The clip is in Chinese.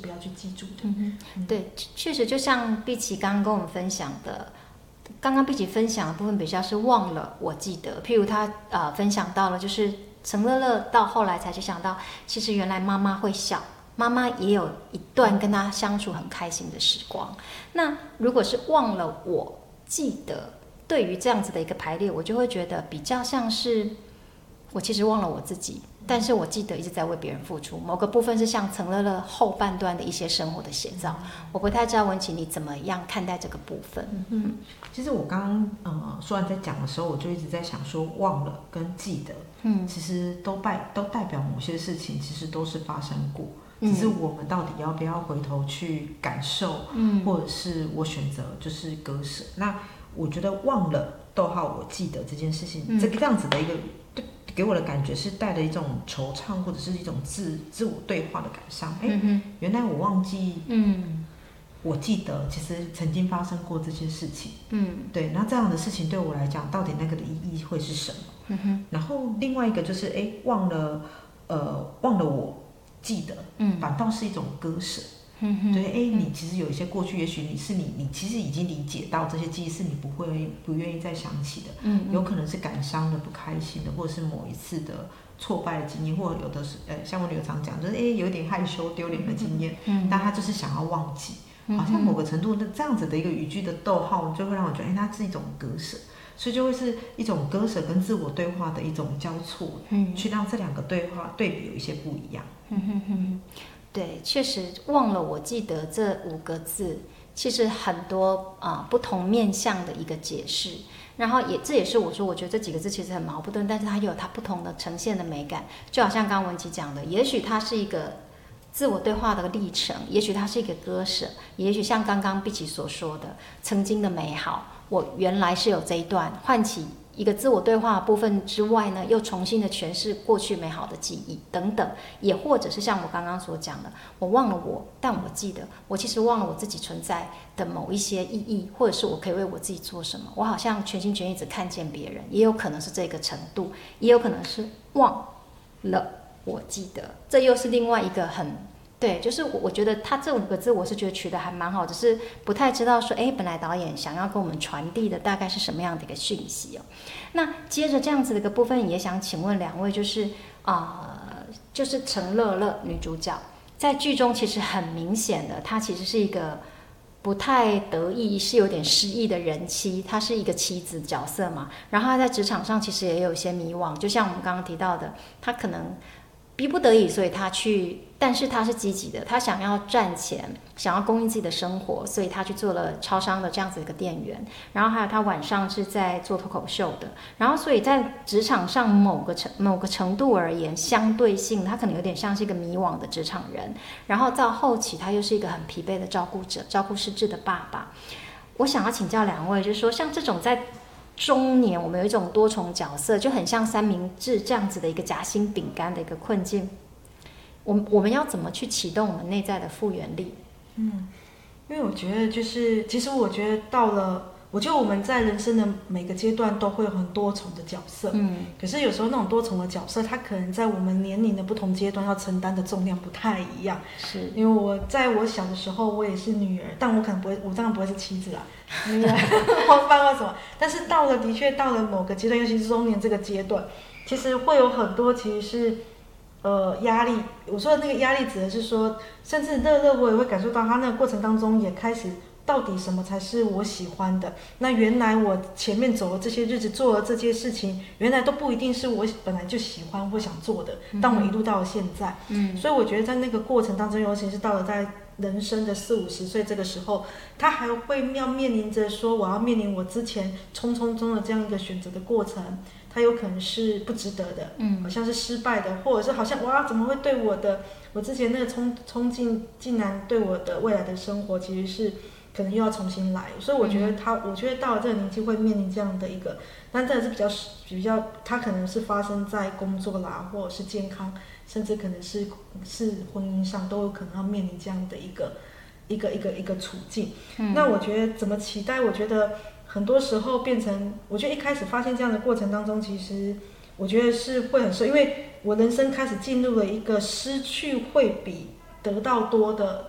不要去记住的。 对，确实就像碧琪刚刚跟我们分享的，刚刚碧琪分享的部分比较是忘了我记得，譬如他分享到了就是陈乐乐到后来才去想到，其实原来妈妈会笑，妈妈也有一段跟他相处很开心的时光。那如果是忘了我记得，对于这样子的一个排列，我就会觉得比较像是我其实忘了我自己，但是我记得一直在为别人付出。某个部分是像陈乐乐后半段的一些生活的写照，我不太知道文琪你怎么样看待这个部分。 其实我刚刚说完在讲的时候，我就一直在想说，忘了跟记得，其实都代表某些事情，其实都是发生过。只是我们到底要不要回头去感受，或者是我选择就是割舍。那我觉得忘了我记得这件事情，这样子的一个给我的感觉是带着一种惆怅，或者是一种自我对话的感伤。原来我忘记，我记得其实曾经发生过这件事情。对，那这样的事情对我来讲，到底那个的意义会是什么？然后另外一个就是忘了我记得，反倒是一种割舍。对，你其实有一些过去，也许你其实已经理解到这些记忆是你不愿意再想起的，有可能是感伤的、不开心的，或者是某一次的挫败的经验，或者有的是像我女儿常讲，就是有点害羞、丢脸的经验，但她就是想要忘记，好像某个程度，那这样子的一个语句的逗号，就会让我觉得，它是一种割舍，所以就会是一种割舍跟自我对话的一种交错，去让这两个对话对比有一些不一样。 对，确实忘了我记得这5个字，其实很多不同面向的一个解释。然后这也是我说，我觉得这几个字其实很矛盾，但是它有它不同的呈现的美感。就好像刚刚文琪讲的，也许它是一个自我对话的历程，也许它是一个割舍，也许像刚刚碧琪所说的，曾经的美好，我原来是有这一段，唤起一个自我对话的部分之外呢，又重新的诠释过去美好的记忆等等，也或者是像我刚刚所讲的，我忘了我，但我记得我其实忘了我自己存在的某一些意义，或者是我可以为我自己做什么。我好像全心全意只看见别人，也有可能是这个程度，也有可能是忘了我记得，这又是另外一个对，就是我觉得他这5个字，我是觉得取得还蛮好，只是不太知道说，本来导演想要跟我们传递的大概是什么样的一个讯息哦。那接着这样子的一个部分，也想请问2位，就是陈乐乐女主角在剧中其实很明显的，她其实是一个不太得意，是有点失意的人妻，她是一个妻子角色嘛。然后她在职场上其实也有一些迷惘，就像我们刚刚提到的，她可能逼不得已，所以他去，但是他是积极的，他想要赚钱，想要供应自己的生活，所以他去做了超商的这样子一个店员。然后还有他晚上是在做脱口秀的，然后所以在职场上某个程度而言，相对性他可能有点像是一个迷惘的职场人。然后到后期他又是一个很疲惫的照顾者，照顾失智的爸爸。我想要请教2位，就是说像这种在中年我们有一种多重角色，就很像三明治这样子的一个夹心饼干的一个困境，我们要怎么去启动我们内在的复原力？ 因为我觉得就是其实我觉得我觉得我们在人生的每个阶段都会有很多重的角色，可是有时候那种多重的角色，它可能在我们年龄的不同阶段要承担的重量不太一样。 是因为在我小的时候，我也是女儿，但我可能不会，我当然不会是妻子啦，女儿或爸或什么。但是的确到了某个阶段，尤其是中年这个阶段，其实会有很多其实是压力。我说的那个压力指的是说，甚至乐乐我也会感受到他那个过程当中也开始。到底什么才是我喜欢的？那原来我前面走了这些日子，做了这些事情，原来都不一定是我本来就喜欢或想做的。但我一路到了现在，所以我觉得在那个过程当中，尤其是到了在人生的40、50岁这个时候，他还会要面临着说，我要面临我之前匆匆中的这样一个选择的过程，它有可能是不值得的，好像是失败的，或者是好像哇，怎么会对我之前那个冲劲，竟然对我的未来的生活其实是。可能又要重新来，所以我觉得到了这个年纪会面临这样的一个，但这个是比较，他可能是发生在工作啦，或者是健康，甚至可能是婚姻上都有可能要面临这样的一个处境。那我觉得怎么期待？我觉得很多时候变成，我觉得一开始发现这样的过程当中，其实我觉得是会很受，因为我人生开始进入了一个失去会比得到多的